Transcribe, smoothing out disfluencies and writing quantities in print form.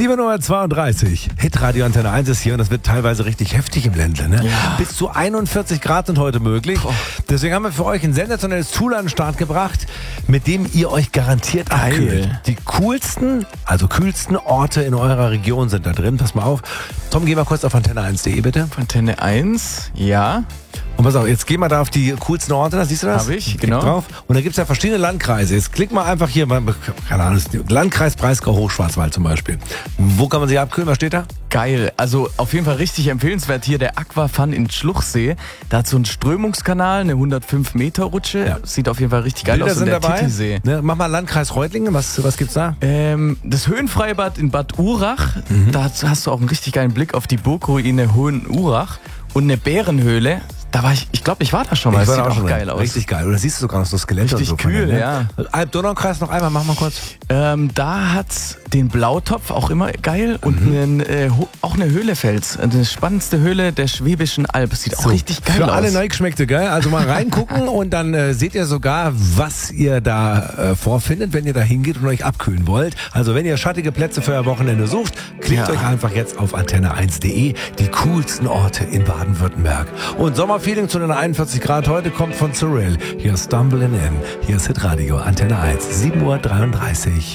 7:32 Uhr. Hitradio Antenne 1 ist hier und das wird teilweise richtig heftig im Ländle. Ne? Ja. Bis zu 41 Grad sind heute möglich. Deswegen haben wir für euch ein sensationelles Tool an den Start gebracht, mit dem ihr euch garantiert abkühlt. Die coolsten, also kühlsten Orte in eurer Region sind da drin. Pass mal auf. Tom, geh mal kurz auf antenne1.de bitte. Antenne 1, ja. Und pass auf, jetzt geh mal da auf die coolsten Orte, da siehst du das? Hab ich, Klick genau. drauf. Und da gibt's ja verschiedene Landkreise. Jetzt klick mal einfach hier, keine Ahnung, Landkreis Breisgau-Hochschwarzwald zum Beispiel. Wo kann man sich abkühlen? Was steht da? Geil, also auf jeden Fall richtig empfehlenswert hier der Aquafun in Schluchsee. Da hat so einen Strömungskanal, eine 105-Meter-Rutsche. Ja. Sieht auf jeden Fall richtig geil Bilder aus. sind und der dabei. Titisee. Ne, mach mal Landkreis Reutlingen, was gibt's da? Das Höhenfreibad in Bad Urach, da hast du auch einen richtig geilen Blick auf die Burgruine Hohen Urach und eine Bärenhöhle. Da war ich glaube, ich war da schon mal. Das sieht auch geil aus. Richtig geil. Oder siehst du sogar noch so Skelette Richtig und so. kühl, ne? ja. Alb-Donau-Kreis noch einmal, mach mal kurz. Da hat's den Blautopf, auch immer geil, und auch eine Höhlefels. Die spannendste Höhle der Schwäbischen Alb. Sieht auch richtig geil aus. Für alle Neugeschmeckte, gell? Also mal reingucken und dann seht ihr sogar, was ihr da vorfindet, wenn ihr da hingeht und euch abkühlen wollt. Also wenn ihr schattige Plätze für euer Wochenende sucht, klickt euch einfach jetzt auf antenne1.de, die coolsten Orte in Baden-Württemberg. Und Sommerfeeling zu den 41 Grad heute kommt von Cyril. Hier ist Stumbling In. Hier ist Hitradio Antenne 1, 7:33 Uhr.